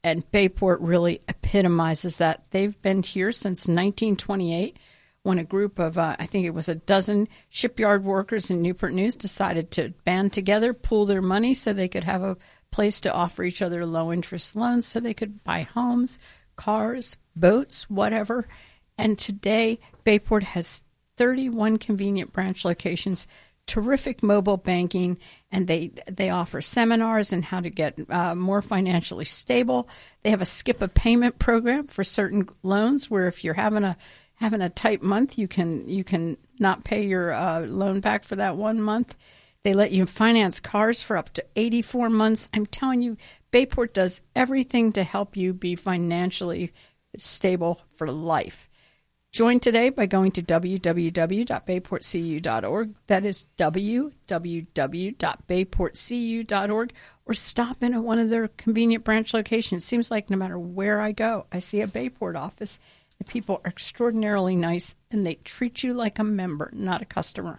And Bayport really epitomizes that. They've been here since 1928 when a group of, I think it was a dozen shipyard workers in Newport News decided to band together, pool their money so they could have a place to offer each other low-interest loans so they could buy homes, cars, boats, whatever. And today, Bayport has 31 convenient branch locations, terrific mobile banking, and they offer seminars on how to get more financially stable. They have a skip a payment program for certain loans where if you're having a tight month, you can not pay your loan back for that 1 month. They let you finance cars for up to 84 months. I'm telling you, Bayport does everything to help you be financially stable for life. Join today by going to www.bayportcu.org. That is www.bayportcu.org, or stop in at one of their convenient branch locations. It seems like no matter where I go, I see a Bayport office. The people are extraordinarily nice, and they treat you like a member, not a customer.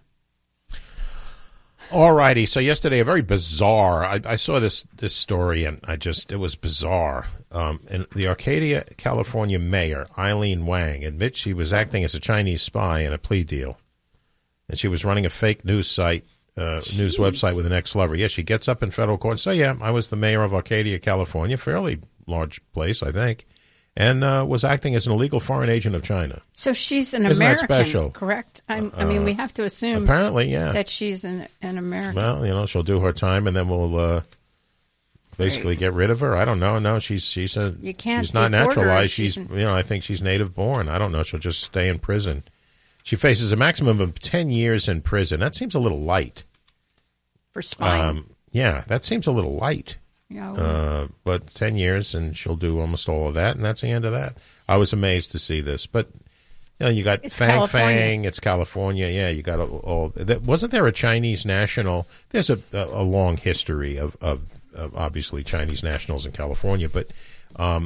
All righty. So yesterday, a very bizarre. I saw this story, and it was bizarre. And the Arcadia, California mayor, Eileen Wang, admits she was acting as a Chinese spy in a plea deal, and she was running a fake news site, news website with an ex-lover. Yeah, she gets up in federal court and says, "Yeah, I was the mayor of Arcadia, California, fairly large place, I think, and was acting as an illegal foreign agent of China." So she's an Isn't American, that special? Correct? I mean, we have to assume apparently, yeah, that she's an American. Well, she'll do her time, and then we'll basically get rid of her. I don't know. No, she's not naturalized. She's I think she's native born. I don't know. She'll just stay in prison. She faces a maximum of 10 years in prison. That seems a little light for spying. Yeah, that seems a little light. Yeah. But 10 years, and she'll do almost all of that, and that's the end of that. I was amazed to see this, but you got Fang. It's California. Yeah, you got all. Wasn't there a Chinese national? There's a long history of obviously Chinese nationals in California, but I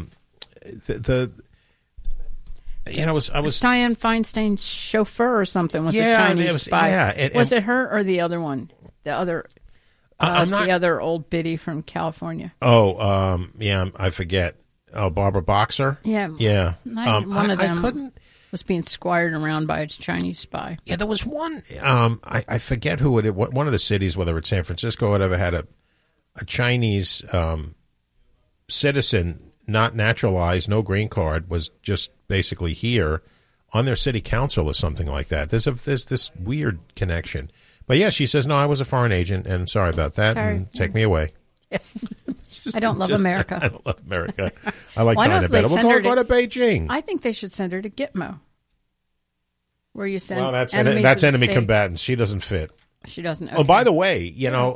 was Dianne Feinstein's chauffeur or something was a Chinese spy. Yeah, was it her or the other one? The other. The other old biddy from California. Oh, I forget. Oh, Barbara Boxer? Yeah. Yeah. One of them was being squired around by a Chinese spy. Yeah, there was one, I forget who it was, one of the cities, whether it's San Francisco or whatever, had a Chinese citizen, not naturalized, no green card, was just basically here on their city council or something like that. There's this weird connection. But yeah, she says, "No, I was a foreign agent, and sorry about that, and take me away." I don't love America. I don't love America. I like China better. We'll go to Beijing. I think they should send her to Gitmo, where you send. Well, that's enemy combatants. She doesn't fit. She doesn't. Okay. Oh, by the way,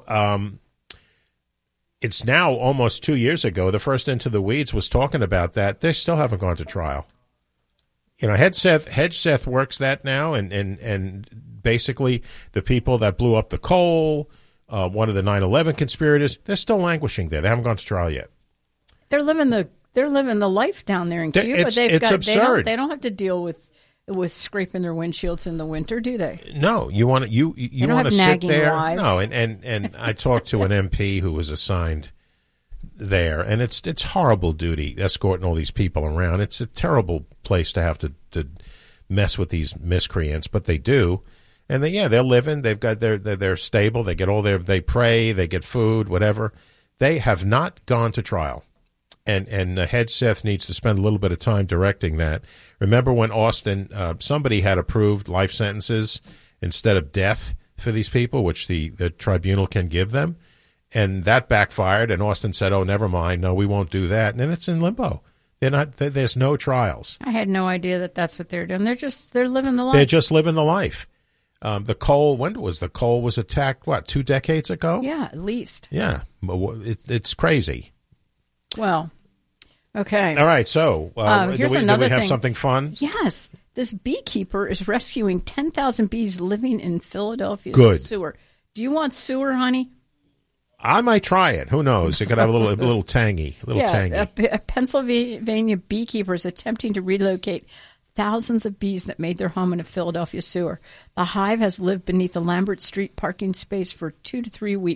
it's now almost 2 years ago. The first Into the Weeds was talking about that. They still haven't gone to trial. Hedgeseth works that now, and basically the people that blew up the coal, one of the 9/11 conspirators, they're still languishing there. They haven't gone to trial yet. They're living the life down there in Cuba. It's absurd. They don't have to deal with scraping their windshields in the winter, do they? No, you want to sit there. Wives. No, and I talked to an MP who was assigned there, and it's horrible duty escorting all these people around. It's a terrible place to have to mess with these miscreants, but they do. And they're living. They're stable. They get they pray. They get food, whatever. They have not gone to trial, and Hedgeseth needs to spend a little bit of time directing that. Remember when Austin, somebody had approved life sentences instead of death for these people, which the tribunal can give them, and that backfired. And Austin said, "Oh, never mind. No, we won't do that." And then it's in limbo. There's no trials. I had no idea that's what they're doing. They're living the life. They're just living the life. The coal, when was the coal was attacked, 2 decades ago? Yeah, at least. Yeah, it's crazy. Well, okay. All right, so here's do we another have thing. something fun? Yes. This beekeeper is rescuing 10,000 bees living in Philadelphia's sewer. Do you want sewer, honey? I might try it. Who knows? It could have a little tangy. A Pennsylvania beekeeper is attempting to relocate thousands of bees that made their home in a Philadelphia sewer. The hive has lived beneath the Lambert Street parking space for 2 to 3 weeks,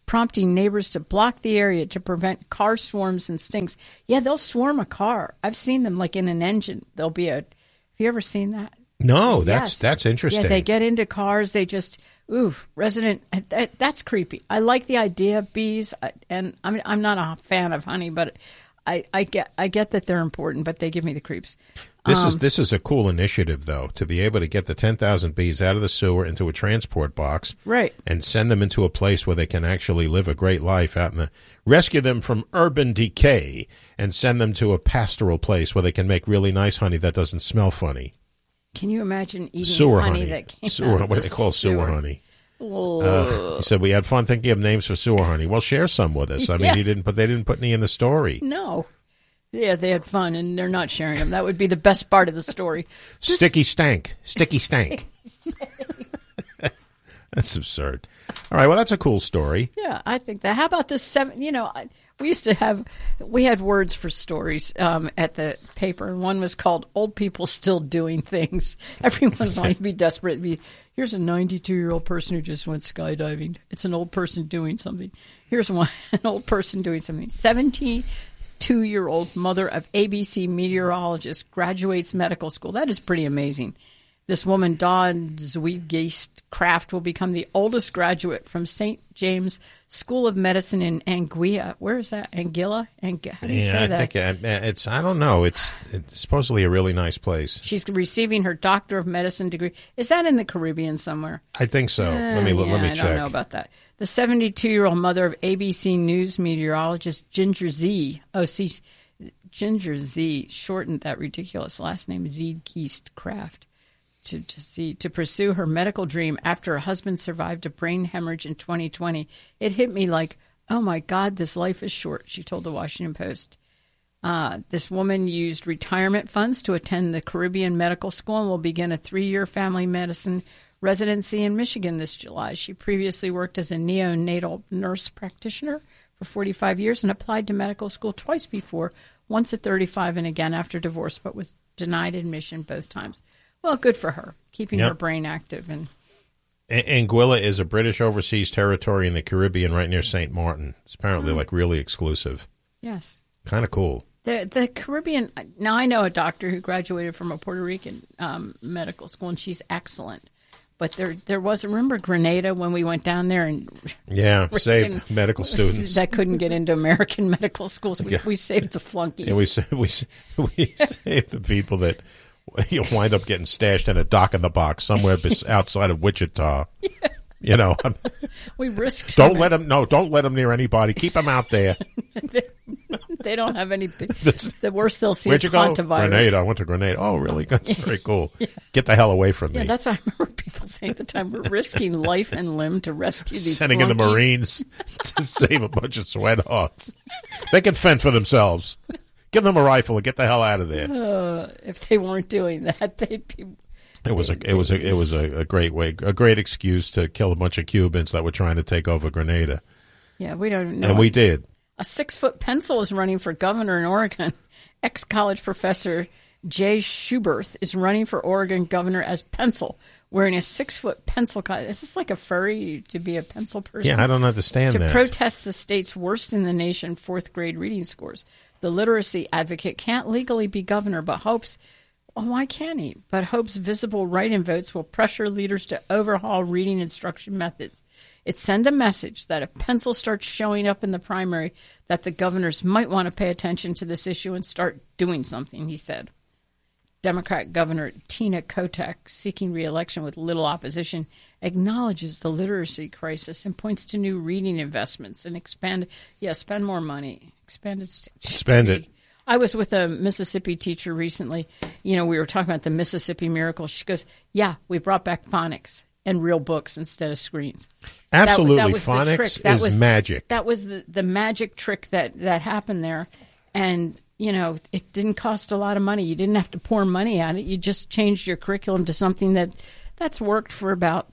prompting neighbors to block the area to prevent car swarms and stings. Yeah, they'll swarm a car. I've seen them like in an engine. There'll be a. Have you ever seen that? No, Yes. that's interesting. Yeah, they get into cars. They just, resident. That's creepy. I like the idea of bees, and I'm not a fan of honey, but I get that they're important, but they give me the creeps. This is a cool initiative, though, to be able to get the 10,000 bees out of the sewer into a transport box, Right. and send them into a place where they can actually live a great life out in the rescue them from urban decay and send them to a pastoral place where they can make really nice honey that doesn't smell funny. Can you imagine eating Sewer honey honey. that came Sewer, out of what do the they call sewer honey? Oh. He said we had fun thinking of names for sewer honey. Well, share some with us. I mean, Yes. they didn't put any in the story. No. Yeah, they had fun, and they're not sharing them. That would be the best part of the story. Sticky stank. That's absurd. All right, well, that's a cool story. Yeah, I think that. How about this we had words for stories at the paper, and one was called "Old People Still Doing Things." Everyone's going to be desperate. Here's a 92-year-old person who just went skydiving. It's an old person doing something. Here's an old person doing something. 72-year-old mother of ABC meteorologist graduates medical school. That is pretty amazing. This woman, Dawn Zweiggeest Kraft, will become the oldest graduate from St. James School of Medicine in Anguilla. Where is that? Anguilla? How do you say that? I think it's. I don't know. It's supposedly a really nice place. She's receiving her Doctor of Medicine degree. Is that in the Caribbean somewhere? I think so. Let me check. I don't know about that. The 72-year-old mother of ABC News meteorologist Ginger Z. Ginger Z shortened that ridiculous last name, Zweiggeest Kraft. To pursue her medical dream after her husband survived a brain hemorrhage in 2020. It hit me like, oh my God, this life is short, she told the Washington Post. This woman used retirement funds to attend the Caribbean Medical School and will begin a 3-year family medicine residency in Michigan this July. She previously worked as a neonatal nurse practitioner for 45 years and applied to medical school twice before, once at 35 and again after divorce, but was denied admission both times. Well, good for her, keeping her brain active. And Anguilla is a British overseas territory in the Caribbean right near St. Martin. It's apparently like really exclusive. Yes. Kind of cool. The Caribbean, now I know a doctor who graduated from a Puerto Rican medical school, and she's excellent. But there was, remember Grenada when we went down there and saved medical students that couldn't get into American medical schools. We saved the flunkies. Yeah, we saved the people that you'll wind up getting stashed in a dock in the box somewhere outside of Wichita. Yeah. You know, we risked. Don't let them near anybody. Keep them out there. They don't have anything. The worst they'll see is hantavirus. Grenada. I went to Grenada. Oh, really? That's very cool. Yeah. Get the hell away from me. Yeah, that's what I remember people saying at the time. We're risking life and limb to rescue these Sending flunkies. in the Marines to save a bunch of sweathearts. They can fend for themselves. Give them a rifle and get the hell out of there. If they weren't doing that, they'd be. It was a great excuse to kill a bunch of Cubans that were trying to take over Grenada. Yeah, we don't know. And we did. A 6-foot pencil is running for governor in Oregon. Ex-college professor Jay Schuberth is running for Oregon governor as Pencil, wearing a 6-foot pencil. Is this like a furry to be a pencil person? Yeah, I don't understand that. To protest the state's worst in the nation 4th grade reading scores. The literacy advocate can't legally be governor, but hopes. Oh, why can't he? But hopes visible write-in votes will pressure leaders to overhaul reading instruction methods. It sends a message that if pencil starts showing up in the primary, that the governors might want to pay attention to this issue and start doing something, he said. Democrat Governor Tina Kotek, seeking re-election with little opposition, acknowledges the literacy crisis and points to new reading investments and spend more money. Spend it. I was with a Mississippi teacher recently. You know, we were talking about the Mississippi Miracle. She goes, yeah, we brought back phonics and real books instead of screens. Absolutely. That was phonics is magic. That was the magic trick that happened there. And, you know, it didn't cost a lot of money. You didn't have to pour money at it. You just changed your curriculum to something that's worked for about,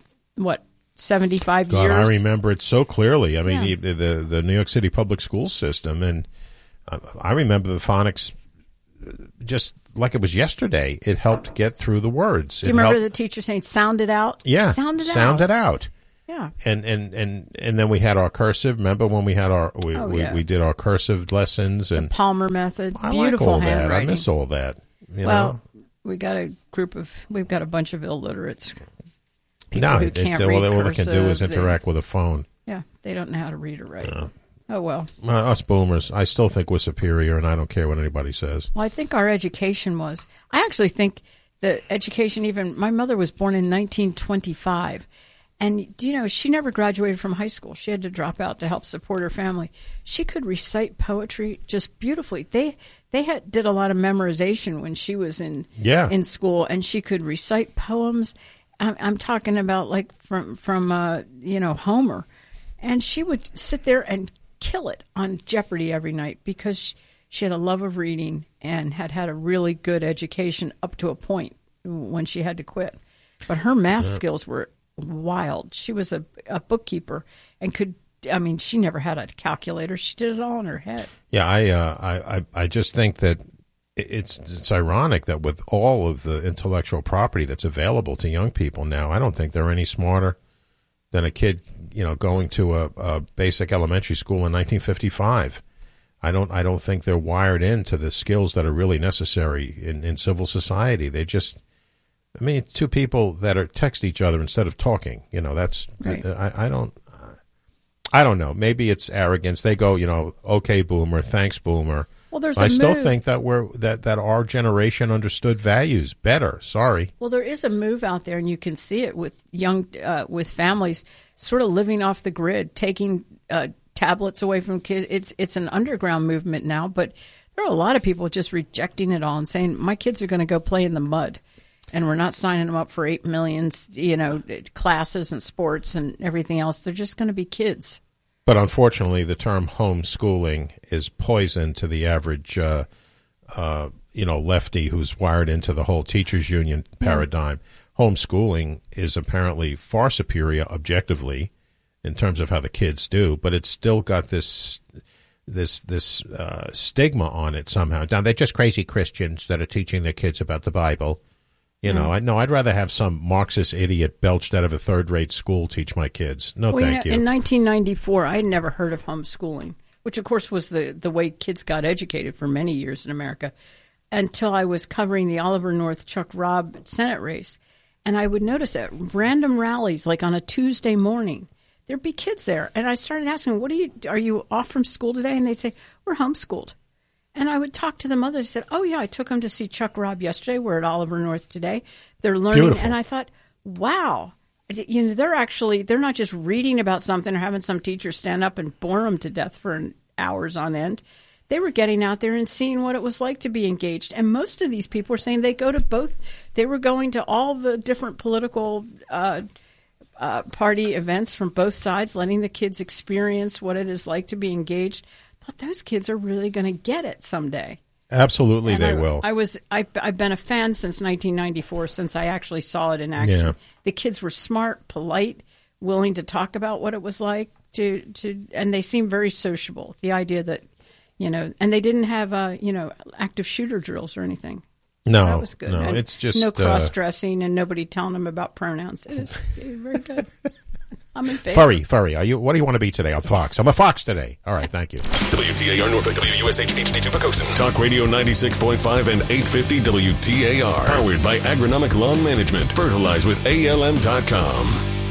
75 years? I remember it so clearly. I mean, the New York City public school system, and I remember the phonics just like it was yesterday. It helped get through the words. Do you remember the teacher saying, sound it out? Yeah, sound it out. Yeah. And then we had our cursive. Remember when we had our we did our cursive lessons and the Palmer method. I Beautiful like all that. handwriting. I miss all that. You well, know? we've got a bunch of illiterates. No, who can't read all they can do is cursive. interact with a phone. Yeah, they don't know how to read or write. Oh, well. Us boomers, I still think we're superior, and I don't care what anybody says. Well, I think our education was. I actually think the education, even my mother was born in 1925. And, do you know, she never graduated from high school. She had to drop out to help support her family. She could recite poetry just beautifully. They did a lot of memorization when she was in school, and she could recite poems. I'm talking about like from Homer, and she would sit there and kill it on Jeopardy every night because she had a love of reading and had a really good education up to a point when she had to quit. But her math skills were wild. She was a bookkeeper and she never had a calculator. She did it all in her head. Yeah, I just think that it's ironic that with all of the intellectual property that's available to young people now, I don't think they're any smarter than a kid, going to a basic elementary school in 1955. I don't think they're wired into the skills that are really necessary in civil society. They just, two people that are text each other instead of talking. That's right. I don't know. Maybe it's arrogance. They go, okay, boomer, thanks, boomer. Well, I still think that that our generation understood values better. Sorry. Well, there is a move out there, and you can see it with with families sort of living off the grid, taking tablets away from kids. It's an underground movement now, but there are a lot of people just rejecting it all and saying, my kids are going to go play in the mud, and we're not signing them up for 8 million, classes and sports and everything else. They're just going to be kids. But unfortunately, the term homeschooling is poison to the average, lefty who's wired into the whole teachers union paradigm. Homeschooling is apparently far superior objectively in terms of how the kids do, but it's still got this stigma on it somehow. Now, they're just crazy Christians that are teaching their kids about the Bible. I'd rather have some Marxist idiot belched out of a third-rate school teach my kids. Thank you. In 1994, I had never heard of homeschooling, which, of course, was the way kids got educated for many years in America, until I was covering the Oliver North Chuck Robb Senate race. And I would notice at random rallies, like on a Tuesday morning, there'd be kids there. And I started asking, are you off from school today? And they'd say, we're homeschooled. And I would talk to the mothers and said, oh, yeah, I took them to see Chuck Robb yesterday. We're at Oliver North today. They're learning. Beautiful. And I thought, wow, they're not just reading about something or having some teacher stand up and bore them to death for hours on end. They were getting out there and seeing what it was like to be engaged. And most of these people were saying they go to both. They were going to all the different political party events from both sides, letting the kids experience what it is like to be engaged. But those kids are really going to get it someday. Absolutely, and they will. I've been a fan since 1994, since I actually saw it in action. Yeah. The kids were smart, polite, willing to talk about what it was like and they seemed very sociable. The idea that, and they didn't have active shooter drills or anything. So no, that was good. No, and it's just no cross-dressing and nobody telling them about pronouns. It was very good. I'm in favor. Furry. What do you want to be today on Fox? I'm a Fox today. All right, thank you. WTAR Norfolk, WUSH HD2 Pocosin. Talk Radio 96.5 and 850 WTAR. Powered by Agronomic Lawn Management. Fertilize with ALM.com.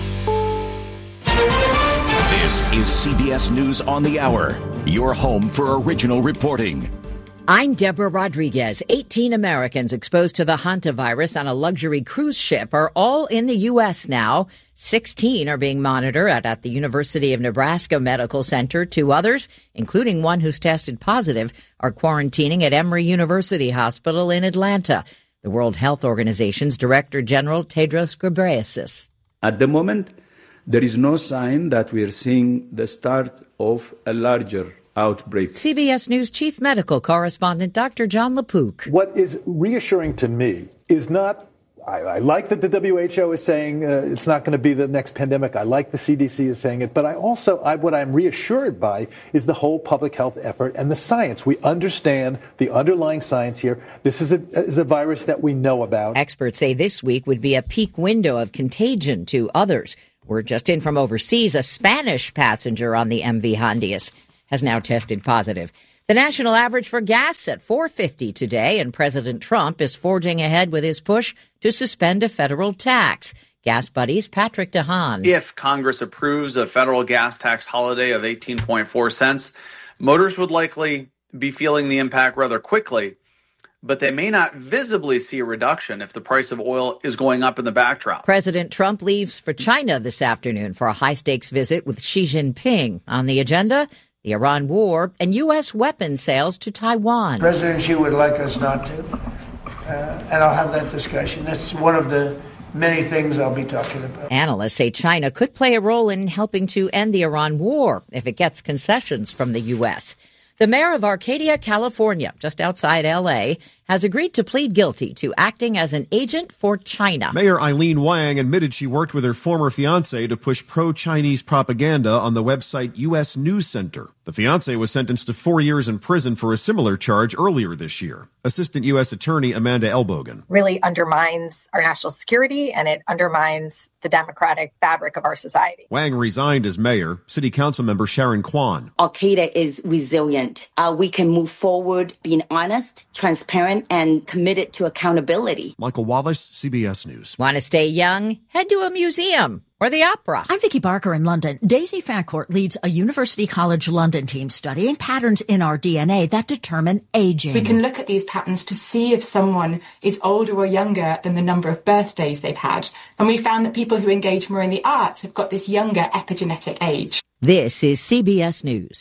This is CBS News on the Hour, your home for original reporting. I'm Deborah Rodriguez. 18 Americans exposed to the hantavirus on a luxury cruise ship are all in the U.S. now. 16 are being monitored at the University of Nebraska Medical Center. 2 others, including one who's tested positive, are quarantining at Emory University Hospital in Atlanta. The World Health Organization's Director General Tedros Ghebreyesus. At the moment, there is no sign that we are seeing the start of a larger outbreak. CBS News Chief Medical Correspondent Dr. John LaPook. What is reassuring to me is not, I like that the WHO is saying it's not going to be the next pandemic. I like the CDC is saying it. But what I'm reassured by is the whole public health effort and the science. We understand the underlying science here. This is a virus that we know about. Experts say this week would be a peak window of contagion to others. We're just in from overseas. A Spanish passenger on the MV Hondius has now tested positive. The national average for gas at $4.50 today, and President Trump is forging ahead with his push to suspend a federal tax. Gas Buddy's Patrick DeHaan. If Congress approves a federal gas tax holiday of 18.4 cents, motors would likely be feeling the impact rather quickly, but they may not visibly see a reduction if the price of oil is going up in the backdrop. President Trump leaves for China this afternoon for a high-stakes visit with Xi Jinping. On the agenda, the Iran war and U.S. weapons sales to Taiwan. President Xi would like us not to, and I'll have that discussion. That's one of the many things I'll be talking about. Analysts say China could play a role in helping to end the Iran war if it gets concessions from the U.S. The mayor of Arcadia, California, just outside L.A., has agreed to plead guilty to acting as an agent for China. Mayor Eileen Wang admitted she worked with her former fiancé to push pro-Chinese propaganda on the website U.S. News Center. The fiancé was sentenced to 4 years in prison for a similar charge earlier this year. Assistant U.S. Attorney Amanda Elbogen. Really undermines our national security, and it undermines the democratic fabric of our society. Wang resigned as mayor. City Council member Sharon Kwan. Al-Qaeda is resilient. We can move forward being honest, transparent, and committed to accountability. Michael Wallace, CBS News. Want to stay young? Head to a museum or the opera. I'm Vicki Barker in London. Daisy Fancourt leads a University College London team studying patterns in our DNA that determine aging. We can look at these patterns to see if someone is older or younger than the number of birthdays they've had. And we found that people who engage more in the arts have got this younger epigenetic age. This is CBS News.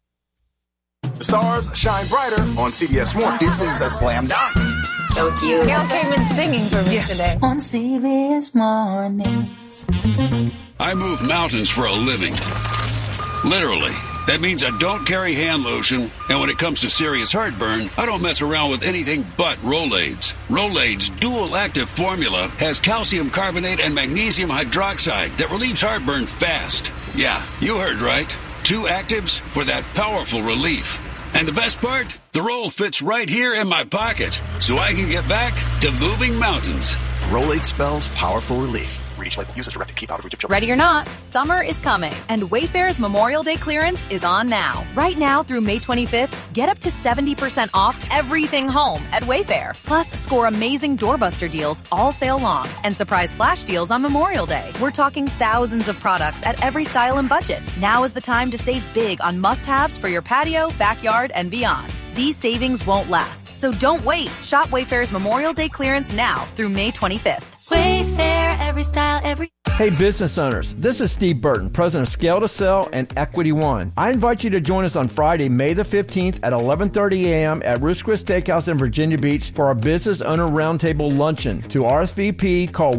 The stars shine brighter on CBS Morning. This is a slam dunk. So cute. Gail came in singing for me today. On CBS Mornings. I move mountains for a living. Literally. That means I don't carry hand lotion, and when it comes to serious heartburn, I don't mess around with anything but Rolaids. Rolaids' dual-active formula has calcium carbonate and magnesium hydroxide that relieves heartburn fast. Yeah, you heard right. 2 actives for that powerful relief. And the best part? The roll fits right here in my pocket, so I can get back to moving mountains. Rolade spells powerful relief. Read each label. Use as directed. Keep out of reach of children. Ready or not, summer is coming, and Wayfair's Memorial Day clearance is on now. Right now through May 25th, get up to 70% off everything home at Wayfair. Plus, score amazing doorbuster deals all sale long and surprise flash deals on Memorial Day. We're talking thousands of products at every style and budget. Now is the time to save big on must-haves for your patio, backyard, and beyond. These savings won't last, so don't wait. Shop Wayfair's Memorial Day clearance now through May 25th. Wayfair, every style, every... Hey, business owners, this is Steve Burton, president of Scale to Sell and Equity One. I invite you to join us on Friday, May the 15th at 11:30 a.m. at Ruth's Chris Steakhouse in Virginia Beach for our Business Owner Roundtable Luncheon. To RSVP, call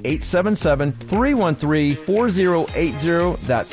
1-877-313-4080. That's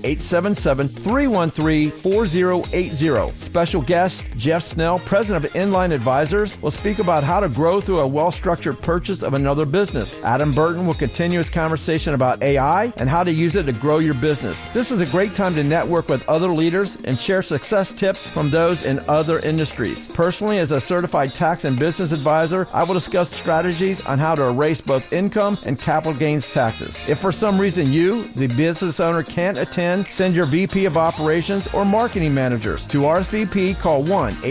1-877-313-4080. Special guest Jeff Snell, president of Inline Advisors, will speak about how to grow through a well-structured purchase of another business. Adam Burton will continue his conversation about AI and how to use it to grow your business. This is a great time to network with other leaders and share success tips from those in other industries. Personally, as a certified tax and business advisor, I will discuss strategies on how to erase both income and capital gains taxes. If for some reason you, the business owner, can't attend, send your VP of operations or marketing managers. To RSVP, call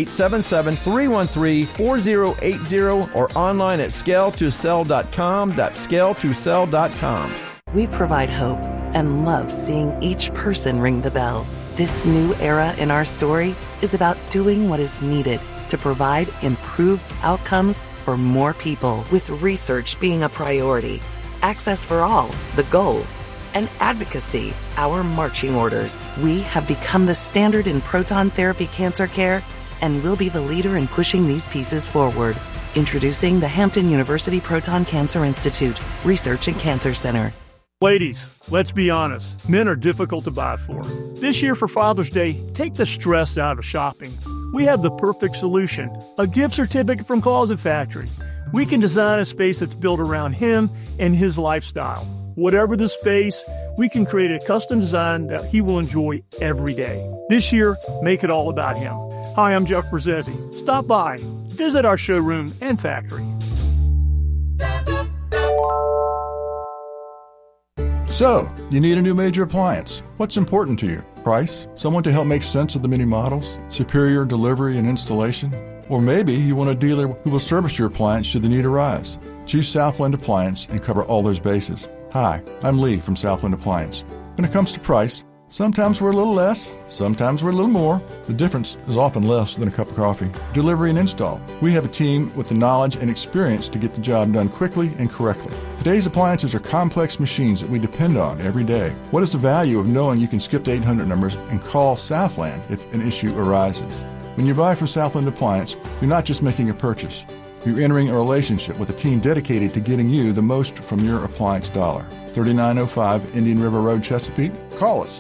1-877-313-4080 or online at scale2sell.com. That's scale2sell.com. We provide hope and love seeing each person ring the bell. This new era in our story is about doing what is needed to provide improved outcomes for more people, with research being a priority, access for all, the goal, and advocacy, our marching orders. We have become the standard in proton therapy cancer care and will be the leader in pushing these pieces forward. Introducing the Hampton University Proton Cancer Institute Research and Cancer Center. Ladies, let's be honest. Men are difficult to buy for. This year for Father's Day, take the stress out of shopping. We have the perfect solution, a gift certificate from Closet Factory. We can design a space that's built around him and his lifestyle. Whatever the space, we can create a custom design that he will enjoy every day. This year, make it all about him. Hi, I'm Jeff Brzezzi. Stop by, visit our showroom and factory. So, you need a new major appliance. What's important to you? Price? Someone to help make sense of the many models? Superior delivery and installation? Or maybe you want a dealer who will service your appliance should the need arise. Choose Southland Appliance and cover all those bases. Hi, I'm Lee from Southland Appliance. When it comes to price, sometimes we're a little less, sometimes we're a little more. The difference is often less than a cup of coffee. Delivery and install. We have a team with the knowledge and experience to get the job done quickly and correctly. Today's appliances are complex machines that we depend on every day. What is the value of knowing you can skip the 800 numbers and call Southland if an issue arises? When you buy from Southland Appliance, you're not just making a purchase. You're entering a relationship with a team dedicated to getting you the most from your appliance dollar. 3905 Indian River Road, Chesapeake. Call us,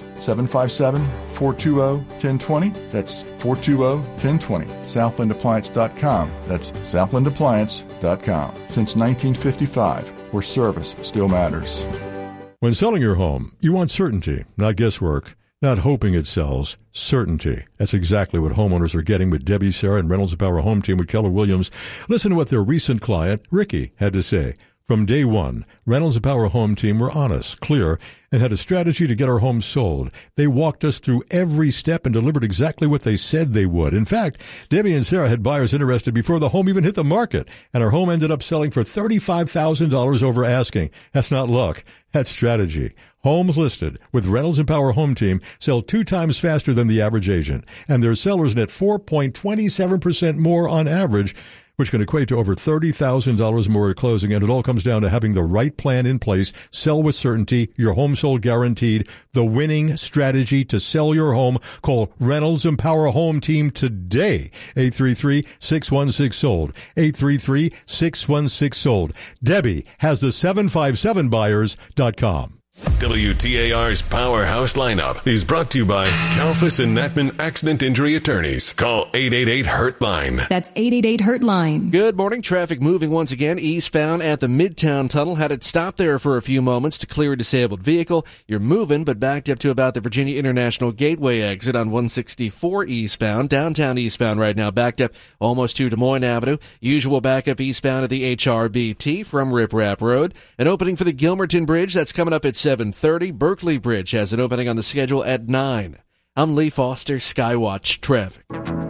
757-420-1020. That's 420-1020. SouthlandAppliance.com. That's SouthlandAppliance.com. Since 1955, where service still matters. When selling your home, you want certainty, not guesswork. Not hoping it sells, certainty. That's exactly what homeowners are getting with Debbie, Sarah, and Reynolds Power Home Team with Keller Williams. Listen to what their recent client, Ricky, had to say. From day one, Reynolds Power Home Team were honest, clear, and had a strategy to get our home sold. They walked us through every step and delivered exactly what they said they would. In fact, Debbie and Sarah had buyers interested before the home even hit the market, and our home ended up selling for $35,000 over asking. That's not luck. That's strategy. Homes listed with Reynolds and Power Home Team sell 2 times faster than the average agent, and their sellers net 4.27% more on average, which can equate to over $30,000 more at closing. And it all comes down to having the right plan in place. Sell with certainty. Your home sold guaranteed. The winning strategy to sell your home. Call Reynolds and Power Home Team today. 833-616-SOLD. 833-616-SOLD. Debbie has the 757buyers.com. WTAR's Powerhouse Lineup is brought to you by Kalfas and Natman Accident Injury Attorneys. Call 888-HURT-LINE. That's 888-HURT-LINE. Good morning. Traffic moving once again eastbound at the Midtown Tunnel. Had it stop there for a few moments to clear a disabled vehicle. You're moving, but backed up to about the Virginia International Gateway exit on 164 eastbound. Downtown eastbound right now, backed up almost to Des Moines Avenue. Usual backup eastbound at the HRBT from Rip Rap Road. An opening for the Gilmerton Bridge. That's coming up at 7:30. Berkeley Bridge has an opening on the schedule at 9. I'm Lee Foster, Skywatch Traffic.